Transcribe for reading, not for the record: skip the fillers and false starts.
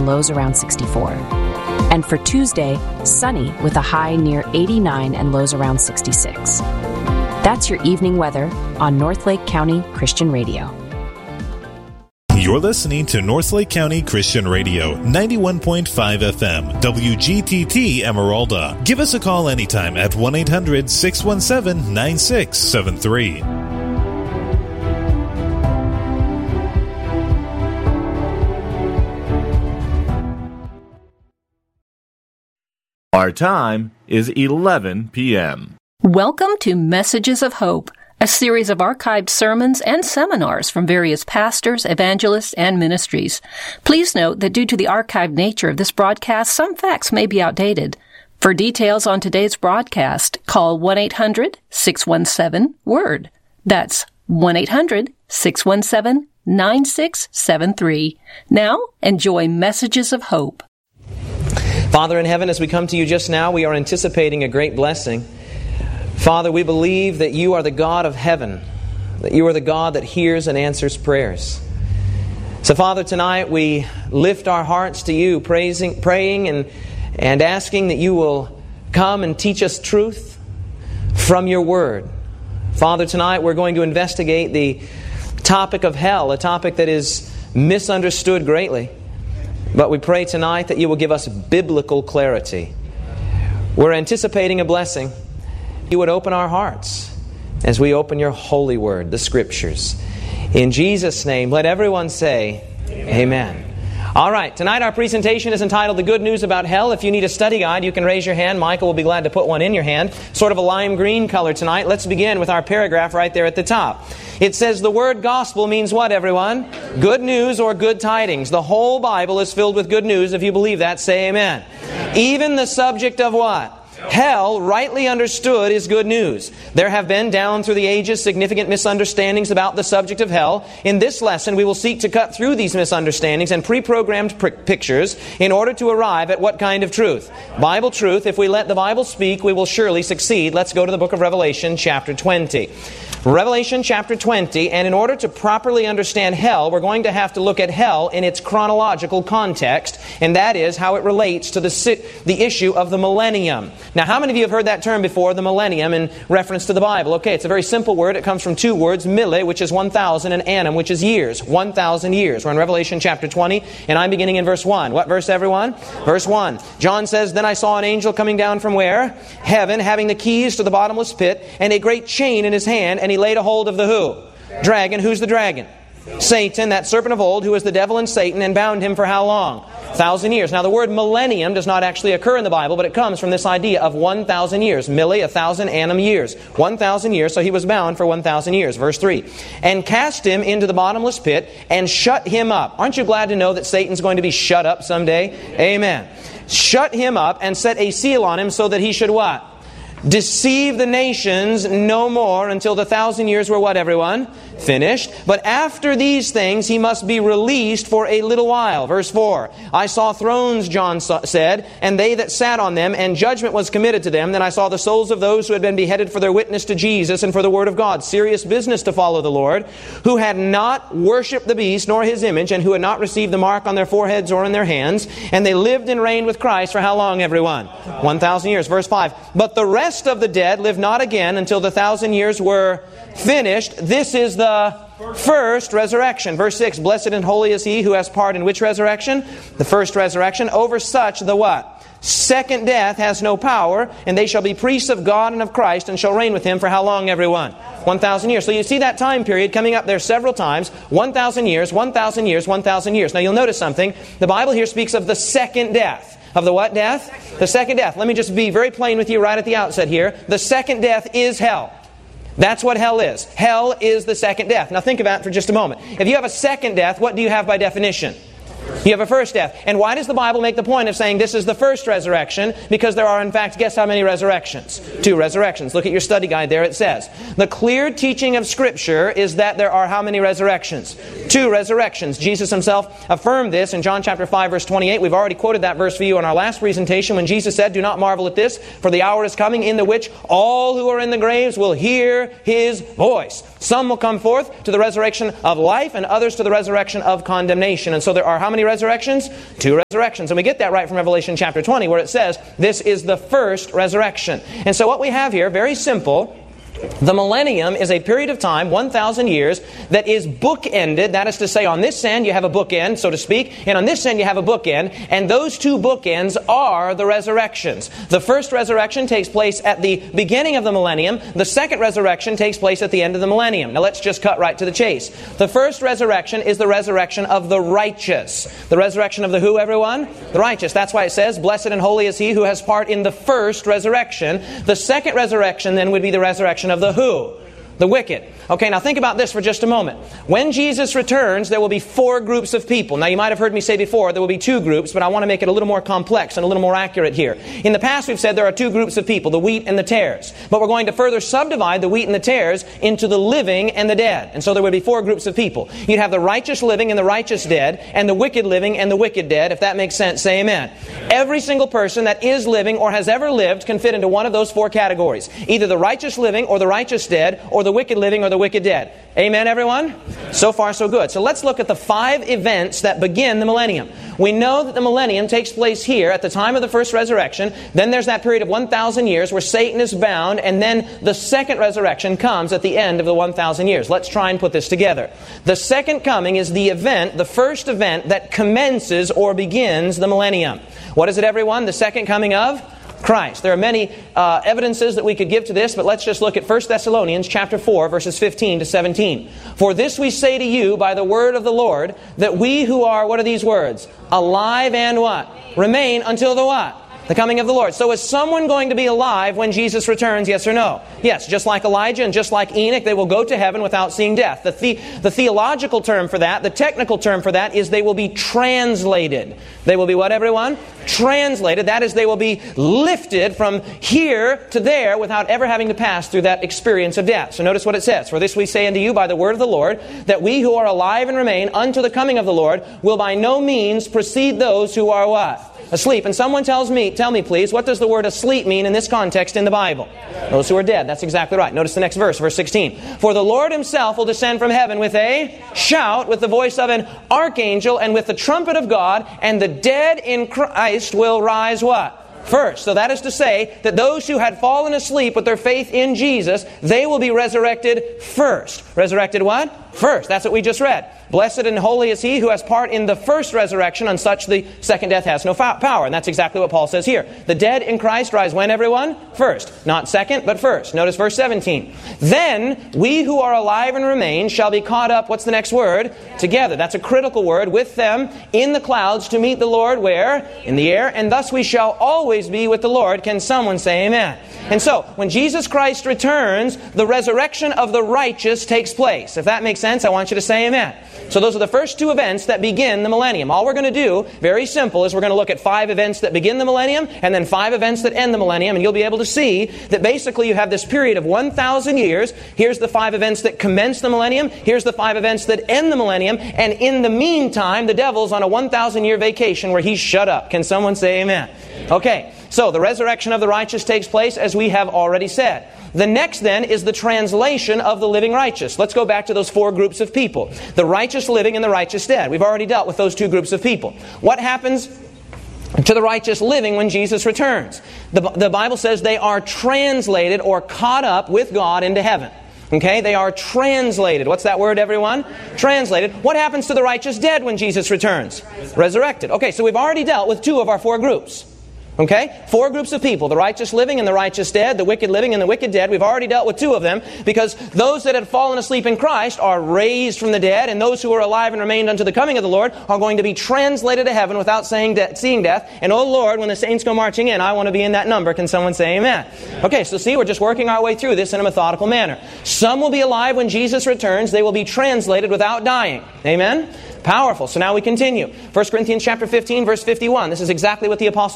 and lows around 64. And for Tuesday, sunny with a high near 89 and lows around 66. That's your evening weather on Northlake County Christian Radio. You're listening to Northlake County Christian Radio, 91.5 FM, WGTT Emeralda. Give us a call anytime at 1-800-617-9673. Our time is 11 p.m. Welcome to Messages of Hope, a series of archived sermons and seminars from various pastors, evangelists, and ministries. Please note that due to the archived nature of this broadcast, some facts may be outdated. For details on today's broadcast, call 1-800-617-WORD. That's 1-800-617-9673. Now, enjoy Messages of Hope. Father in heaven, as we come to you just now, we are anticipating a great blessing. Father, we believe that you are the God of heaven, that you are the God that hears and answers prayers. So, Father, tonight we lift our hearts to you, praying and asking that you will come and teach us truth from your word. Father, tonight we're going to investigate the topic of hell, a topic that is misunderstood greatly. But we pray tonight that you will give us biblical clarity. We're anticipating a blessing. You would open our hearts as we open your holy word, the Scriptures. In Jesus' name, let everyone say, Amen. All right, tonight our presentation is entitled The Good News About Hell. If you need a study guide, you can raise your hand. Michael will be glad to put one in your hand. Sort of a lime green color tonight. Let's begin with our paragraph right there at the top. It says the word gospel means what, everyone? Good news or good tidings. The whole Bible is filled with good news. If you believe that, say amen. Even the subject of what? Hell, rightly understood, is good news. There have been, down through the ages, significant misunderstandings about the subject of hell. In this lesson, we will seek to cut through these misunderstandings and pre-programmed pictures in order to arrive at what kind of truth? Bible truth. If we let the Bible speak, we will surely succeed. Let's go to the book of Revelation, chapter 20. Revelation chapter 20, and in order to properly understand hell, we're going to have to look at hell in its chronological context, and that is how it relates to the issue of the millennium. Now, how many of you have heard that term before, the millennium, in reference to the Bible? Okay, it's a very simple word. It comes from two words, mille, which is 1,000, and annum, which is years. 1,000 years. We're in Revelation chapter 20, and I'm beginning in verse 1. What verse, everyone? Verse 1. John says, Then I saw an angel coming down from where? Heaven, having the keys to the bottomless pit, and a great chain in his hand, and he laid a hold of the who? Dragon. Who's the dragon? Satan, that serpent of old, who is the devil and Satan, and bound him for how long? 1,000 years. Now, the word millennium does not actually occur in the Bible, but it comes from this idea of 1,000 years. Milli, 1,000, annum, years. 1,000 years, so he was bound for 1,000 years. Verse 3. And cast him into the bottomless pit and shut him up. Aren't you glad to know that Satan's going to be shut up someday? Amen. Shut him up and set a seal on him so that he should what? Deceive the nations no more until the 1,000 years were what, everyone? Finished. But after these things he must be released for a little while. Verse 4. I saw thrones, John said, and they that sat on them, and judgment was committed to them. Then I saw the souls of those who had been beheaded for their witness to Jesus and for the word of God. Serious business to follow the Lord. Who had not worshipped the beast nor his image, and who had not received the mark on their foreheads or in their hands. And they lived and reigned with Christ for how long, everyone? 1,000 years. Verse 5. But the rest of the dead live not again until the 1,000 years were finished. This is the first resurrection. Verse 6, Blessed and holy is he who has part in which resurrection? The first resurrection. Over such the what? Second death has no power, and they shall be priests of God and of Christ, and shall reign with him for how long, everyone? 1,000 years. So you see that time period coming up there several times. 1,000 years, 1,000 years, 1,000 years. Now you'll notice something. The Bible here speaks of the second death. Of the what death? The second death. Let me just be very plain with you right at the outset here. The second death is hell. That's what hell is. Hell is the second death. Now think about it for just a moment. If you have a second death, what do you have by definition? You have a first death. And why does the Bible make the point of saying this is the first resurrection? Because there are, in fact, guess how many resurrections? 2 resurrections. Look at your study guide there. It says, the clear teaching of Scripture is that there are how many resurrections? 2 resurrections. Jesus himself affirmed this in John chapter 5, verse 28. We've already quoted that verse for you in our last presentation when Jesus said, Do not marvel at this, for the hour is coming in the which all who are in the graves will hear His voice. Some will come forth to the resurrection of life, and others to the resurrection of condemnation. And so there are how many resurrections? resurrections? 2 resurrections. And we get that right from Revelation chapter 20, where it says, this is the first resurrection. And so what we have here, very simple. The millennium is a period of time, 1,000 years, that is bookended. That is to say, on this end you have a bookend, so to speak, and on this end you have a bookend, and those two bookends are the resurrections. The first resurrection takes place at the beginning of the millennium. The second resurrection takes place at the end of the millennium. Now let's just cut right to the chase. The first resurrection is the resurrection of the righteous. The resurrection of the who, everyone? The righteous. That's why it says, blessed and holy is he who has part in the first resurrection. The second resurrection then would be the resurrection of the who? The wicked. Okay, now think about this for just a moment. When Jesus returns, there will be 4 groups of people. Now you might have heard me say before, there will be 2 groups, but I want to make it a little more complex and a little more accurate here. In the past we've said there are 2 groups of people, the wheat and the tares. But we're going to further subdivide the wheat and the tares into the living and the dead. And so there would be 4 groups of people. You'd have the righteous living and the righteous dead, and the wicked living and the wicked dead. If that makes sense, say amen. Every single person that is living or has ever lived can fit into one of those 4 categories. Either the righteous living or the righteous dead, or the wicked living or the wicked dead. Amen, everyone? So far, so good. So let's look at the 5 events that begin the millennium. We know that the millennium takes place here at the time of the first resurrection. Then there's that period of 1,000 years where Satan is bound. And then the second resurrection comes at the end of the 1,000 years. Let's try and put this together. The second coming is the event, the first event that commences or begins the millennium. What is it, everyone? The second coming of Christ. There are many evidences that we could give to this, but let's just look at 1 Thessalonians chapter 4, verses 15 to 17. For this we say to you by the word of the Lord, that we who are, what are these words? Alive and what? Remain until the what? The coming of the Lord. So is someone going to be alive when Jesus returns, yes or no? Yes, just like Elijah and just like Enoch, they will go to heaven without seeing death. The theological term for that, the technical term for that is they will be translated. They will be what, everyone? Translated. That is, they will be lifted from here to there without ever having to pass through that experience of death. So notice what it says. For this we say unto you by the word of the Lord, that we who are alive and remain unto the coming of the Lord will by no means precede those who are what? Asleep. And someone tell me please, what does the word asleep mean in this context in the Bible? Those who are dead. That's exactly right. Notice the next verse, verse 16. For the Lord himself will descend from heaven with a shout, with the voice of an archangel, and with the trumpet of God, and the dead in Christ will rise what? First. So that is to say that those who had fallen asleep with their faith in Jesus, they will be resurrected first. Resurrected what? First. That's what we just read. Blessed and holy is he who has part in the first resurrection. On such the second death has no power. And that's exactly what Paul says here. The dead in Christ rise when, everyone? First. Not second, but first. Notice verse 17. Then we who are alive and remain shall be caught up, what's the next word? Together. That's a critical word. With them in the clouds to meet the Lord where? In the air. And thus we shall always be with the Lord. Can someone say amen? And so, when Jesus Christ returns, the resurrection of the righteous takes place. If that makes sense, I want you to say amen. So those are the first 2 events that begin the millennium. All we're going to do, very simple, is we're going to look at 5 events that begin the millennium and then 5 events that end the millennium. And you'll be able to see that basically you have this period of 1,000 years. Here's the 5 events that commence the millennium. Here's the 5 events that end the millennium. And in the meantime, the devil's on a 1,000-year vacation where he's shut up. Can someone say amen? Okay, so the resurrection of the righteous takes place, as we have already said. The next then is the translation of the living righteous. Let's go back to those 4 groups of people. The righteous living and the righteous dead. We've already dealt with those 2 groups of people. What happens to the righteous living when Jesus returns? The Bible says they are translated or caught up with God into heaven. Okay, they are translated. What's that word, everyone? Translated. What happens to the righteous dead when Jesus returns? Resurrected. Okay, so we've already dealt with 2 of our 4 groups. Okay? 4 groups of people. The righteous living and the righteous dead. The wicked living and the wicked dead. We've already dealt with 2 of them because those that had fallen asleep in Christ are raised from the dead, and those who are alive and remained unto the coming of the Lord are going to be translated to heaven without seeing death. And oh Lord, when the saints go marching in, I want to be in that number. Can someone say amen? Okay, so see, we're just working our way through this in a methodical manner. Some will be alive when Jesus returns. They will be translated without dying. Amen? Powerful. So now we continue. 1 Corinthians chapter 15, verse 51. This is exactly what the Apostle